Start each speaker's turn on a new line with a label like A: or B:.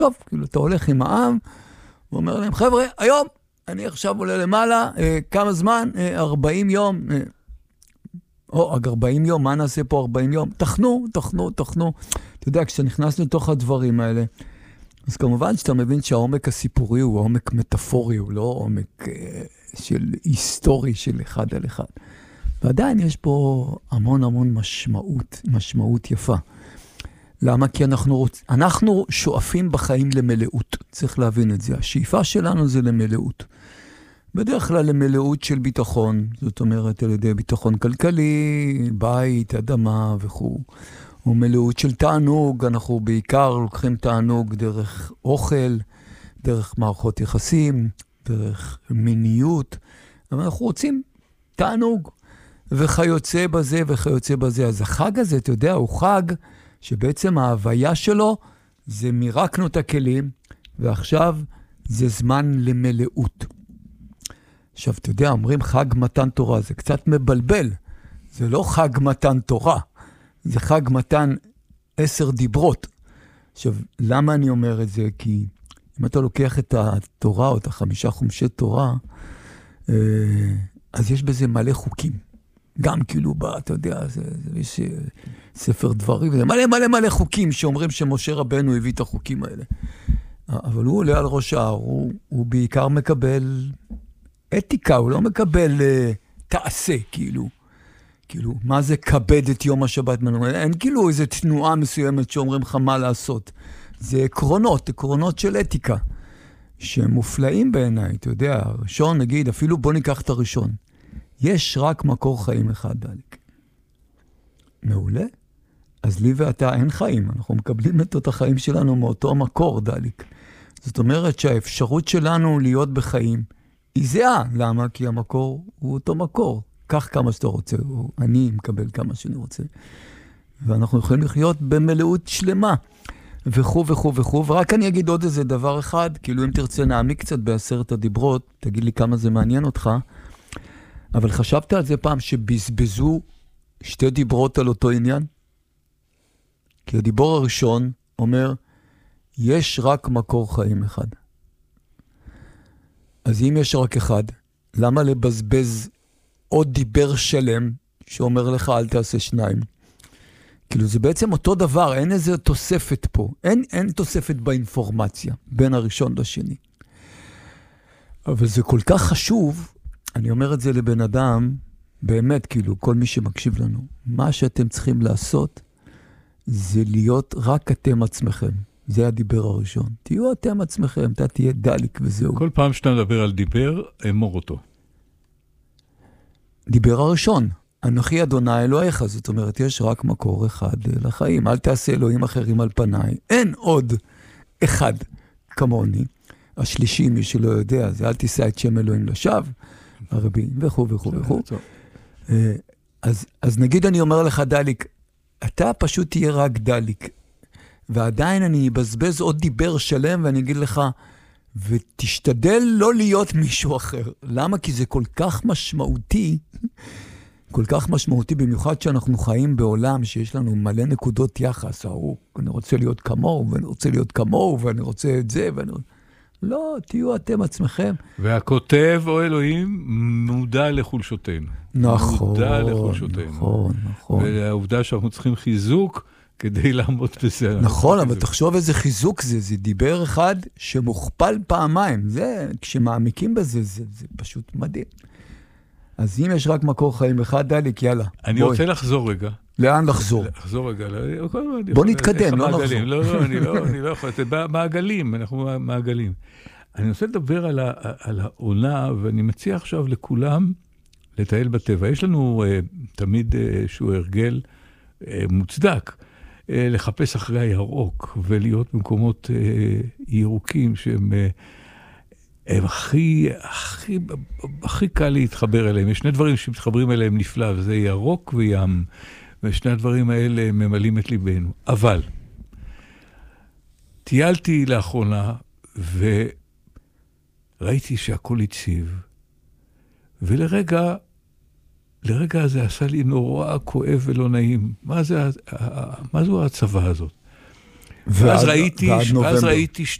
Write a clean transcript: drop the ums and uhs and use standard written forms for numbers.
A: טוב, כאילו, אתה הולך עם העם, ואומר להם, חבר'ה, היום, אני עכשיו עולה למעלה, כמה זמן? 40 יום. או, 40 יום, מה נעשה פה 40 יום? תחנו. אתה יודע, כשאתה נכנס לתוך הדברים האלה, אז כמובן שאתה מבין שהעומק הסיפורי הוא עומק מטאפורי, הוא לא עומק של היסטורי של אחד על אחד. ועדיין יש פה המון משמעות יפה. למה? כי אנחנו שואפים בחיים למלאות. צריך להבין את זה. השאיפה שלנו זה למלאות. בדרך כלל למלאות של ביטחון, זאת אומרת על ידי ביטחון כלכלי, בית, אדמה וכו'. ומלאות של תענוג, אנחנו בעיקר לוקחים תענוג דרך אוכל, דרך מערכות יחסים, דרך מיניות, אבל אנחנו רוצים תענוג, וכיוצא בזה. אז החג הזה, אתה יודע, הוא חג שבעצם ההוויה שלו זה מירקנו את הכלים, ועכשיו זה זמן למלאות. עכשיו, אתה יודע, אומרים חג מתן תורה, זה קצת מבלבל. זה לא חג מתן תורה, זה חג מתן 10 דיברות. עכשיו, למה אני אומר את זה? כי אם אתה לוקח את התורה או את 5 חומשי תורה, אז יש בזה מלא חוקים. גם כאילו, אתה יודע, יש ספר דברים, זה מלא חוקים שאומרים שמשה רבנו הביא את החוקים האלה. אבל הוא עולה על ראש ההר, הוא בעיקר מקבל אתיקה, הוא לא מקבל תעשה, כאילו, מה זה כבד את יום השבת? אין כאילו איזו תנועה מסוימת שאומרים לך מה לעשות. זה עקרונות של אתיקה, שהם מופלאים בעיניי, אתה יודע, הראשון, נגיד, אפילו בוא ניקח את הראשון. יש רק מקור חיים אחד, דליק. מעולה? אז לי ואתה אין חיים, אנחנו מקבלים את החיים שלנו מאותו מקור, דליק. זאת אומרת שהאפשרות שלנו להיות בחיים היא זהה. למה? כי המקור הוא אותו מקור. קח כמה שאתה רוצה, או אני מקבל כמה שאני רוצה. ואנחנו יכולים לחיות במלאות שלמה, וכו'. ורק אני אגיד עוד איזה דבר אחד, כאילו אם תרצה נעמיק קצת ב10 הדיברות, תגיד לי כמה זה מעניין אותך, אבל חשבת על זה פעם שבזבזו 2 דיברות על אותו עניין? כי הדיבור הראשון אומר, יש רק מקור חיים אחד. אז אם יש רק אחד, למה לבזבז עוד דיבר שלם שאומר לך אל תעשה 2? כאילו זה בעצם אותו דבר, אין איזה תוספת פה, אין תוספת באינפורמציה בין הראשון לשני. אבל זה כל כך חשוב, אני אומר את זה לבן אדם, באמת כאילו כל מי שמקשיב לנו, מה שאתם צריכים לעשות זה להיות רק אתם עצמכם. זה הדיבר הראשון. תהיו אתם עצמכם, אתה תהיה דליק וזהו.
B: כל פעם שאתה מדבר על דיבר, אמור אותו.
A: דיבר הראשון, אנוכי אדוני אלוהיך, זאת אומרת, יש רק מקור אחד לחיים. אל תעשה אלוהים אחרים על פניי. אין עוד אחד כמוני. השלישי, מי שלא יודע, זה אל תישא את שם אלוהים לשווא, הרבי, וכו'. אז נגיד אני אומר לך דליק, אתה פשוט תהיה רק דליק. ועדיין אני אבזבז עוד דיבר שלם, ואני אגיד לך, ותשתדל לא להיות מישהו אחר. למה? כי זה כל כך משמעותי, במיוחד שאנחנו חיים בעולם שיש לנו מלא נקודות יחס. אני רוצה להיות כמוהו, ואני רוצה להיות כמוהו, ואני רוצה את זה, לא, תהיו אתם עצמכם.
B: והכותב או אלוהים מודע לחולשותינו.
A: נכון.
B: והעובדה שאנחנו צריכים חיזוק, כדי לעמוד בזה.
A: נכון, אבל תחשוב איזה חיזוק זה. זה דיבר אחד שמוכפל פעמיים. זה, כשמעמיקים בזה, זה פשוט מדהים. אז אם יש רק מקור חיים אחד, דליק, יאללה.
B: אני רוצה לחזור רגע.
A: לאן לחזור?
B: לחזור רגע.
A: בוא נתקדם, לא נחזור.
B: לא, אני לא יכול. מעגלים, אנחנו מעגלים. אני רוצה לדבר על העונה, ואני מציע עכשיו לכולם לטייל בטבע. יש לנו תמיד שהוא הרגל מוצדק. לחפש אחרי הירוק, ולהיות במקומות ירוקים שהם הכי קל להתחבר אליהם. יש 2 דברים שמתחברים אליהם נפלא, וזה ירוק וים, ושני הדברים האלה ממלאים את ליבנו. אבל טיילתי לאחרונה, וראיתי שהכל הציב, ולרגע זה עשה לי נורא כואב ולא נעים. מה זו ההצבה הזאת? ואז ראיתי